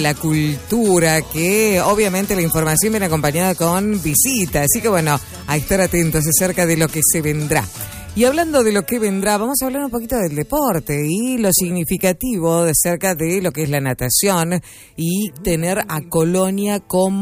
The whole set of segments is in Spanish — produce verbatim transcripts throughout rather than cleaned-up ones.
La cultura, que obviamente la información viene acompañada con visita, así que bueno, a estar atentos acerca de lo que se vendrá. Y hablando de lo que vendrá, vamos a hablar un poquito del deporte y lo significativo de acerca de lo que es la natación y tener a Colonia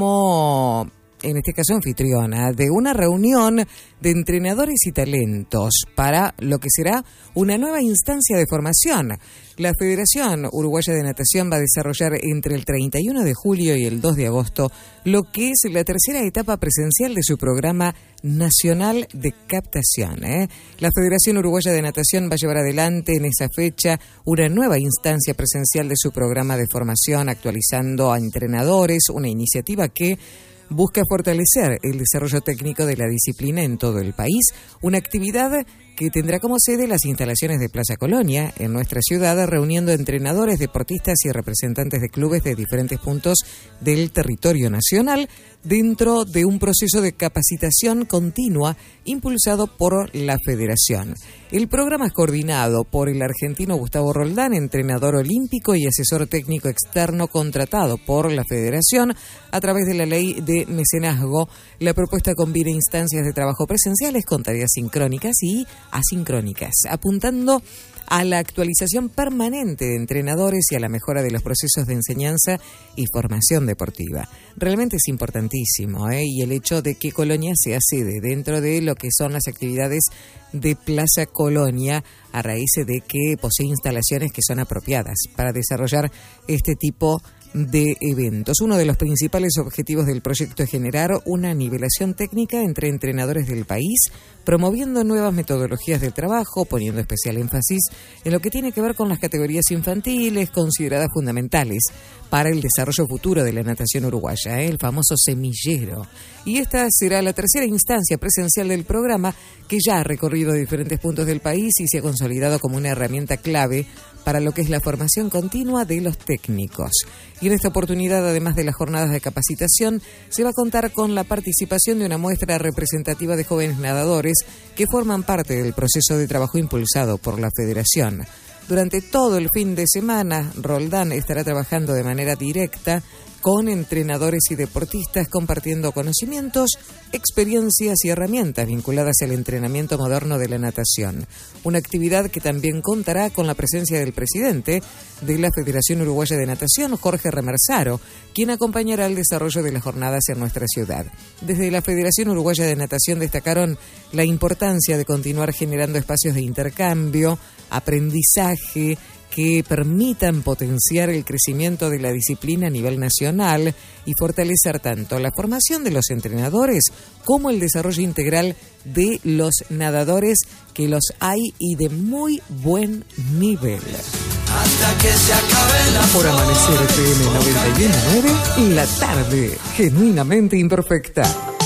como, en este caso, anfitriona de una reunión de entrenadores y talentos para lo que será una nueva instancia de formación. La Federación Uruguaya de Natación va a desarrollar entre el treinta y uno de julio y el dos de agosto lo que es la tercera etapa presencial de su programa nacional de captación. ¿eh? La Federación Uruguaya de Natación va a llevar adelante en esa fecha una nueva instancia presencial de su programa de formación, actualizando a entrenadores, una iniciativa que busca fortalecer el desarrollo técnico de la disciplina en todo el país, una actividad que tendrá como sede las instalaciones de Plaza Colonia, en nuestra ciudad, reuniendo entrenadores, deportistas y representantes de clubes de diferentes puntos del territorio nacional, dentro de un proceso de capacitación continua impulsado por la Federación. El programa es coordinado por el argentino Gustavo Roldán, entrenador olímpico y asesor técnico externo contratado por la Federación a través de la ley de mecenazgo. La propuesta combina instancias de trabajo presenciales con tareas sincrónicas y asincrónicas, apuntando a la actualización permanente de entrenadores y a la mejora de los procesos de enseñanza y formación deportiva. Realmente es importantísimo, ¿eh? Y el hecho de que Colonia sea sede dentro de lo que son las actividades de Plaza Colonia, a raíz de que posee instalaciones que son apropiadas para desarrollar este tipo de eventos. Uno de los principales objetivos del proyecto es generar una nivelación técnica entre entrenadores del país, promoviendo nuevas metodologías de trabajo, poniendo especial énfasis en lo que tiene que ver con las categorías infantiles, consideradas fundamentales para el desarrollo futuro de la natación uruguaya, ¿eh? el famoso semillero. Y esta será la tercera instancia presencial del programa, que ya ha recorrido diferentes puntos del país y se ha consolidado como una herramienta clave para lo que es la formación continua de los técnicos. Y en esta oportunidad, además de las jornadas de capacitación, se va a contar con la participación de una muestra representativa de jóvenes nadadores que forman parte del proceso de trabajo impulsado por la Federación. Durante todo el fin de semana, Roldán estará trabajando de manera directa con entrenadores y deportistas, compartiendo conocimientos, experiencias y herramientas vinculadas al entrenamiento moderno de la natación. Una actividad que también contará con la presencia del presidente de la Federación Uruguaya de Natación, Jorge Remersaro, quien acompañará el desarrollo de las jornadas en nuestra ciudad. Desde la Federación Uruguaya de Natación destacaron la importancia de continuar generando espacios de intercambio, aprendizaje, que permitan potenciar el crecimiento de la disciplina a nivel nacional y fortalecer tanto la formación de los entrenadores como el desarrollo integral de los nadadores, que los hay y de muy buen nivel. Hasta que se acabe la Por Amanecer F M noventa y uno punto nueve, la tarde genuinamente imperfecta.